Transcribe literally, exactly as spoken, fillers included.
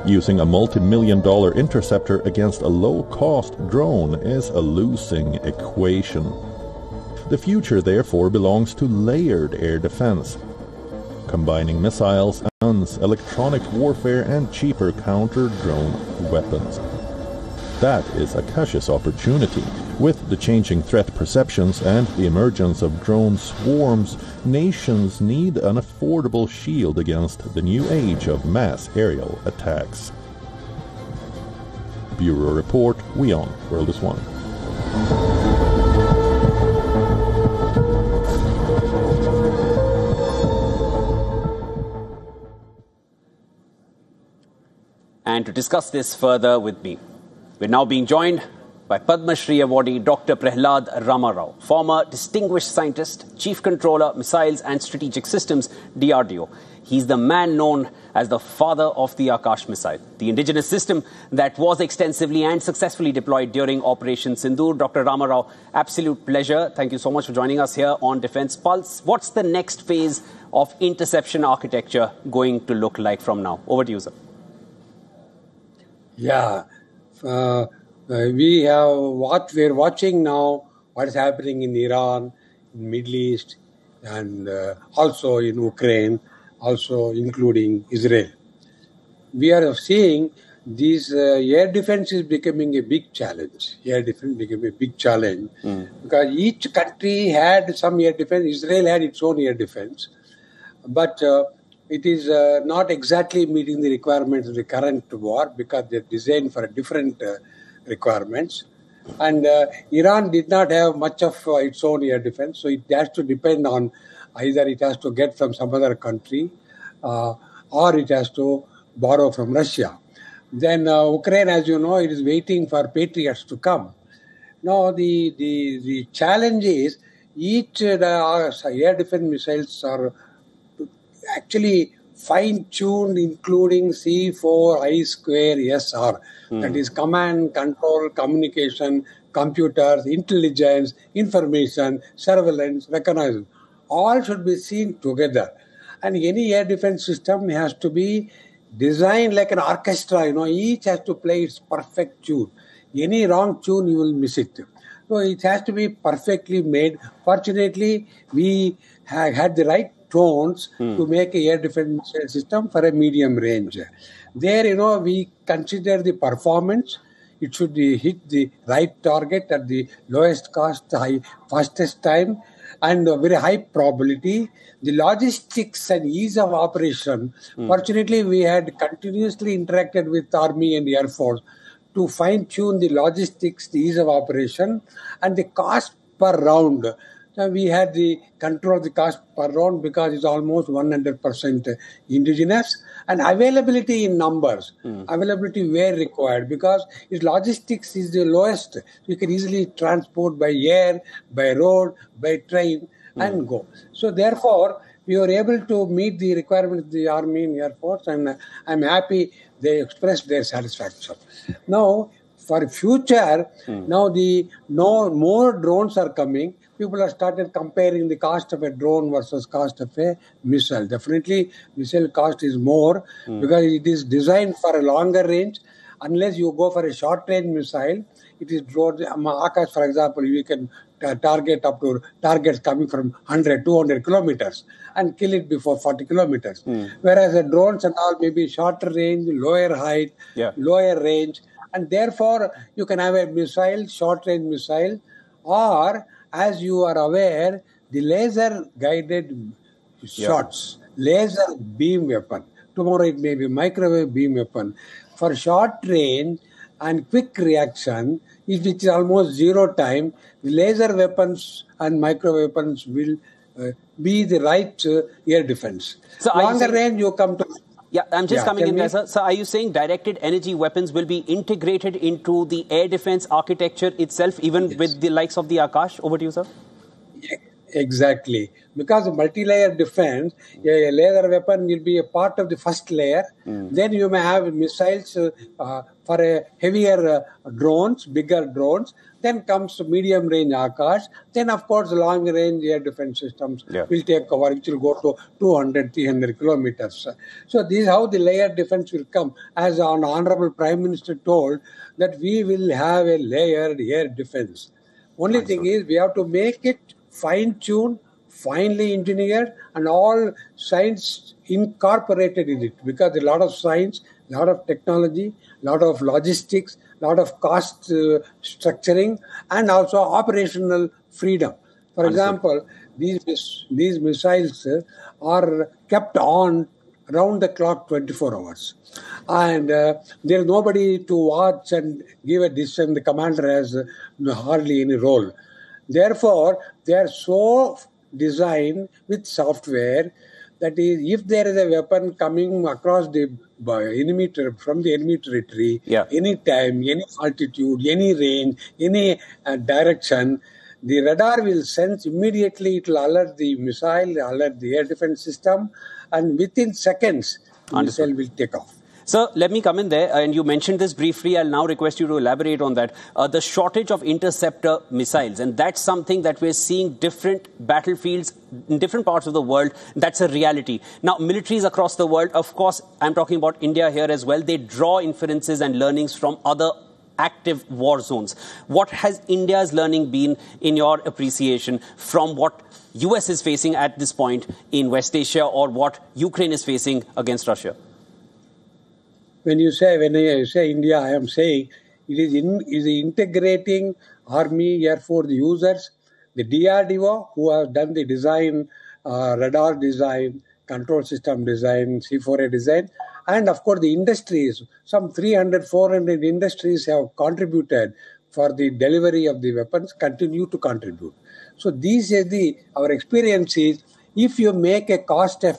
Using a multi-million dollar interceptor against a low-cost drone is a losing equation. The future, therefore, belongs to layered air defense, combining missiles, guns, electronic warfare, and cheaper counter-drone weapons. That is Akash's opportunity. With the changing threat perceptions and the emergence of drone swarms, nations need an affordable shield against the new age of mass aerial attacks. Bureau Report, WION, World is One. And to discuss this further with me, we're now being joined by Padma Shri awardee Doctor Prahlad Ramarao, former distinguished scientist, Chief Controller, Missiles and Strategic Systems, D R D O. He's the man known as the father of the Akash missile, the indigenous system that was extensively and successfully deployed during Operation Sindoor. Doctor Ramarao, absolute pleasure. Thank you so much for joining us here on Defence Pulse. What's the next phase of interception architecture going to look like from now? Over to you, sir. Yeah, uh, uh, we have what we're watching now, what is happening in Iran, in Middle East, and uh, also in Ukraine, also including Israel. We are seeing this uh, air defense is becoming a big challenge. Air defense became a big challenge mm. because each country had some air defense. Israel had its own air defense, but uh, it is uh, not exactly meeting the requirements of the current war because they're designed for different uh, requirements. And uh, Iran did not have much of uh, its own air defense, so it has to depend on either it has to get from some other country uh, or it has to borrow from Russia. Then uh, Ukraine, as you know, it is waiting for Patriots to come. Now, the, the, the challenge is each uh, air defense missiles are actually fine-tuned, including C four I square S R. Mm. That is command, control, communication, computers, intelligence, information, surveillance, reconnaissance. All should be seen together. And any air defense system has to be designed like an orchestra. You know, each has to play its perfect tune. Any wrong tune, you will miss it. So it has to be perfectly made. Fortunately, we have had the right tones hmm. to make a air defense system for a medium range. There, you know, we consider the performance. It should hit the right target at the lowest cost, high, fastest time, and a very high probability. The logistics and ease of operation. Hmm. Fortunately, we had continuously interacted with Army and Air Force to fine-tune the logistics, the ease of operation, and the cost per round. So we had the control of the cost per round because it's almost one hundred percent indigenous, and availability in numbers. Mm. Availability where required because its logistics is the lowest. You can easily transport by air, by road, by train, mm. and go. So therefore, we were able to meet the requirements of the Army and Air Force, and I'm happy they expressed their satisfaction. Now, for future, mm. now the no more drones are coming. People have started comparing the cost of a drone versus cost of a missile. Definitely, missile cost is more mm. because it is designed for a longer range. Unless you go for a short-range missile, it is drone. Akash, for example, you can target up to targets coming from one hundred, two hundred kilometers and kill it before forty kilometers. Mm. Whereas the drones and all may be shorter range, lower height, yeah. lower range, and therefore you can have a missile, short-range missile, or as you are aware, the laser-guided shots, yeah. laser beam weapon. Tomorrow it may be microwave beam weapon. For short range and quick reaction, which is almost zero time, the laser weapons and microwave weapons will uh, be the right uh, air defense. So longer saying, range, you come to... Yeah, I'm just yeah, coming in there, sir. So are you saying directed energy weapons will be integrated into the air defense architecture itself, even yes. with the likes of the Akash? Over to you, sir. Exactly. Because of multi-layer defense, a laser weapon will be a part of the first layer. Mm. Then you may have missiles uh, for a heavier uh, drones, bigger drones. Then comes medium-range Akash. Then, of course, long-range air defense systems yeah. will take cover, which will go to two hundred, three hundred kilometers. So this is how the layer defense will come. As our Honorable Prime Minister told, that we will have a layered air defense. Only That's thing is, we have to make it fine-tuned, finely engineered, and all science incorporated in it, because a lot of science, a lot of technology, a lot of logistics, a lot of cost uh, structuring, and also operational freedom. For Understood. example, these these missiles uh, are kept on round the clock twenty-four hours. And uh, there is nobody to watch and give a decision. The commander has uh, hardly any role. Therefore, they are so designed with software that is, if there is a weapon coming across the enemy ter- from the enemy territory, yeah. any time, any altitude, any range, any uh, direction, the radar will sense immediately. It will alert the missile, alert the air defense system, and within seconds, the missile will take off. Sir, let me come in there, and you mentioned this briefly. I'll now request you to elaborate on that. Uh, the shortage of interceptor missiles, and that's something that we're seeing different battlefields in different parts of the world. That's a reality. Now, militaries across the world, of course, I'm talking about India here as well, they draw inferences and learnings from other active war zones. What has India's learning been, in your appreciation, from what U S is facing at this point in West Asia, or what Ukraine is facing against Russia? When you say when you say India, I am saying it is in is integrating Army, Air Force users, the D R D O who have done the design, uh, radar design, control system design, C four A design, and of course the industries. Some three hundred, four hundred industries have contributed for the delivery of the weapons, continue to contribute. So these are the our experience is, if you make a cost-effective